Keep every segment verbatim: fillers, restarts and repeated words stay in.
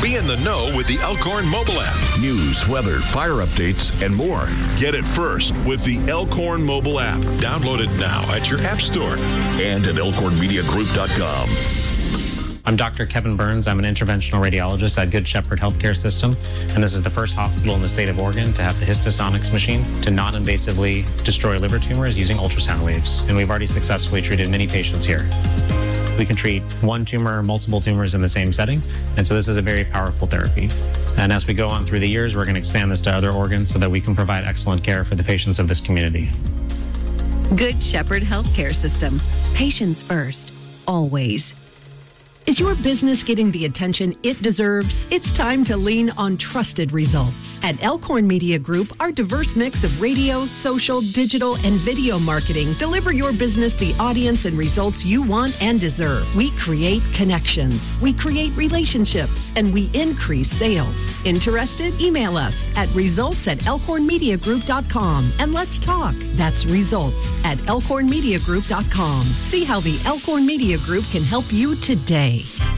Be in the know with the Elkhorn mobile app. News, weather, fire updates, and more. Get it first with the Elkhorn mobile app. Download it now at your app store and at elkhorn media group dot com. I'm Doctor Kevin Burns. I'm an interventional radiologist at Good Shepherd Healthcare System, and this is the first hospital in the state of Oregon to have the Histosonics machine to non-invasively destroy liver tumors using ultrasound waves, and we've already successfully treated many patients here. We can treat one tumor or multiple tumors in the same setting, and so this is a very powerful therapy. And as we go on through the years, we're going to expand this to other organs so that we can provide excellent care for the patients of this community. Good Shepherd Healthcare System. Patients first, always. Is your business getting the attention it deserves? It's time to lean on trusted results. At Elkhorn Media Group, our diverse mix of radio, social, digital, and video marketing deliver your business the audience and results you want and deserve. We create connections, we create relationships, and we increase sales. Interested? Email us at results at elkhorn media group dot com and let's talk. That's results at elkhorn media group dot com. See how the Elkhorn Media Group can help you today.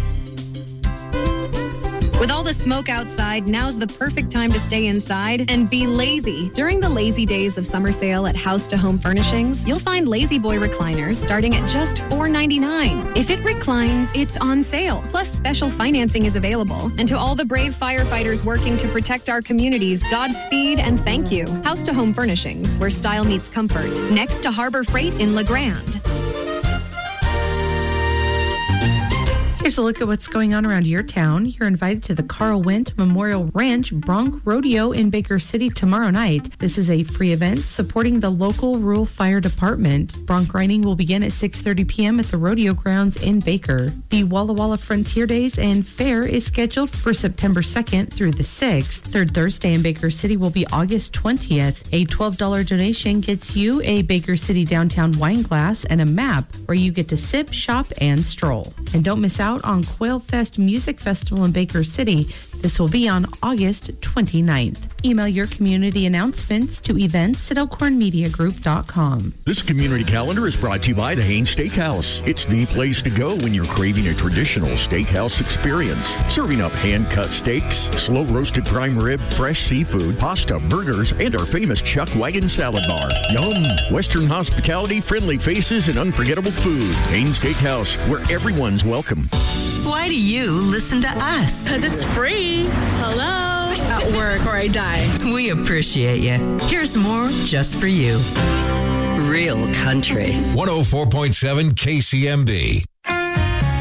With all the smoke outside, now's the perfect time to stay inside and be lazy. During the Lazy Days of Summer Sale at House to Home Furnishings, you'll find Lazy Boy recliners starting at just four ninety-nine. If it reclines, it's on sale. Plus, special financing is available. And to all the brave firefighters working to protect our communities, Godspeed and thank you. House to Home Furnishings, where style meets comfort. Next to Harbor Freight in La Grande. Here's a look at what's going on around your town. You're invited to the Carl Wendt Memorial Ranch Bronc Rodeo in Baker City tomorrow night. This is a free event supporting the local rural fire department. Bronc riding will begin at six thirty p.m. at the rodeo grounds in Baker. The Walla Walla Frontier Days and Fair is scheduled for September second through the sixth. Third Thursday in Baker City will be August twentieth. A twelve dollars donation gets you a Baker City downtown wine glass and a map where you get to sip, shop, and stroll. And don't miss out on Quail Fest Music Festival in Baker City. This will be on August twenty-ninth. Email your community announcements to events at elkhorn media group dot com. This community calendar is brought to you by the Haines Steakhouse. It's the place to go when you're craving a traditional steakhouse experience. Serving up hand-cut steaks, slow-roasted prime rib, fresh seafood, pasta, burgers, and our famous Chuck Wagon salad bar. Yum! Western hospitality, friendly faces, and unforgettable food. Haines Steakhouse, where everyone's welcome. Why do you listen to us? Because it's free. Hello? At work or I die. We appreciate you. Here's more just for you. Real country. one oh four point seven K C M B.